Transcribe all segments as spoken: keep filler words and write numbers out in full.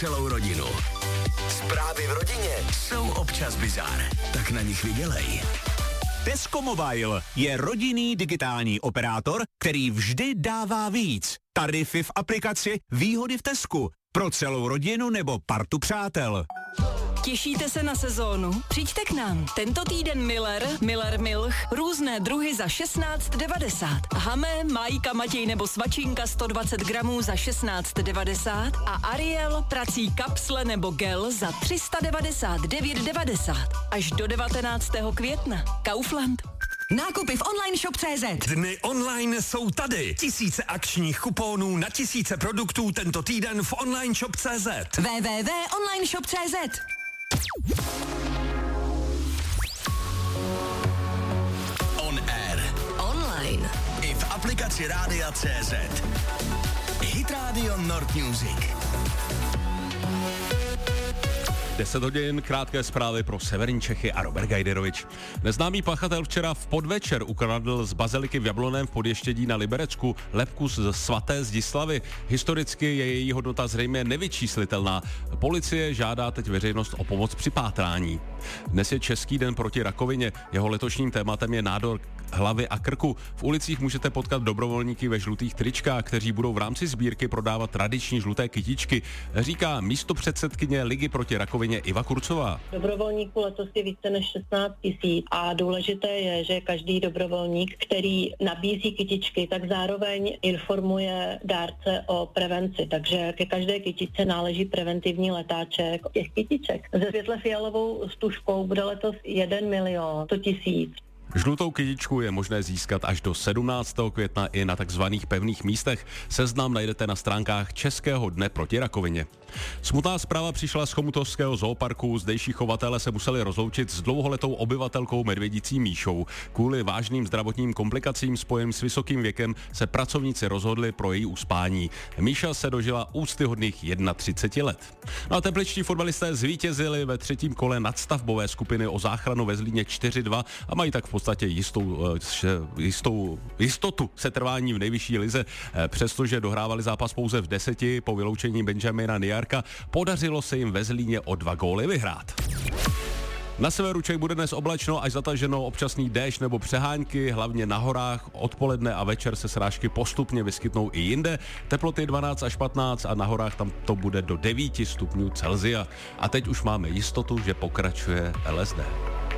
celou rodinu. Zprávy v rodině jsou občas bizár, tak na nich vydělej. Tesco Mobile je rodinný digitální operátor, který vždy dává víc. Tarify v aplikaci, výhody v Tescu. Pro celou rodinu nebo partu přátel. Těšíte se na sezónu? Přijďte k nám. Tento týden Miller, Miller Milch, různé druhy za šestnáct devadesát. Hamé, Majka, Matěj nebo Svačinka sto dvacet gramů za šestnáct devadesát a Ariel, prací kapsle nebo gel za tři sta devadesát devět devadesát. Až do devatenáctého května. Kaufland. Nákupy v online shop tečka cé zet. Dny online jsou tady. Tisíce akčních kuponů na tisíce produktů tento týden v online shop tečka cé zet. w w w tečka online shop tečka cé zet. On air. Online. I v aplikaci Rádia tečka cé zet. Hit Radio Nord Music. deset hodin, krátké zprávy pro severní Čechy a Robert Gajderovič. Neznámý pachatel včera v podvečer ukradl z baziliky v Jablonném v Podještědí na Liberecku lebku z svaté Zdislavy. Historicky je její hodnota zřejmě nevyčíslitelná. Policie žádá teď veřejnost o pomoc při pátrání. Dnes je Český den proti rakovině. Jeho letošním tématem je nádor hlavy a krku. V ulicích můžete potkat dobrovolníky ve žlutých tričkách, kteří budou v rámci sbírky prodávat tradiční žluté kytičky, říká místopředsedkyně Ligy proti rakovině Iva Kurcová. Dobrovolníků letos je více než šestnáct tisíc a důležité je, že každý dobrovolník, který nabízí kytičky, tak zároveň informuje dárce o prevenci. Takže ke každé kytičce náleží preventivní letáček těch kytiček. Se světle fialovou stužkou bude letos jeden milion sto tisíc. Žlutou kytičku je možné získat až do sedmnáctého května i na takzvaných pevných místech. Seznam najdete na stránkách Českého dne proti rakovině. Smutná zpráva přišla z Chomutovského zooparku. Zdejší chovatelé se museli rozloučit s dlouholetou obyvatelkou medvědicí Míšou. Kvůli vážným zdravotním komplikacím spojeným s vysokým věkem se pracovníci rozhodli pro její uspání. Míša se dožila úctyhodných třicet jedna let. No a tepličtí fotbalisté zvítězili ve třetím kole nadstavbové skupiny o záchranu ve Zlíně čtyři dva a mají tak v podstatě jistou, jistou jistotu setrvání v nejvyšší lize. Přestože dohrávali zápas pouze v deseti po vyloučení Benjamina Nijarka, podařilo se jim ve Zlíně o dva góly vyhrát. Na severu Čech bude dnes oblačno až zataženo, občasný déšť nebo přehánky, hlavně na horách. Odpoledne a večer se srážky postupně vyskytnou i jinde. Teploty dvanáct až patnáct a na horách tam to bude do devět stupňů Celsia. A teď už máme jistotu, že pokračuje L S D.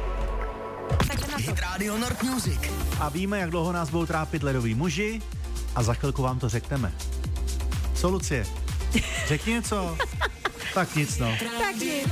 Hit Radio Nord Music. A víme, jak dlouho nás budou trápit ledoví muži a za chvilku vám to řekneme. Co, Lucie? Řekni něco? Tak nic, no. Tak nic.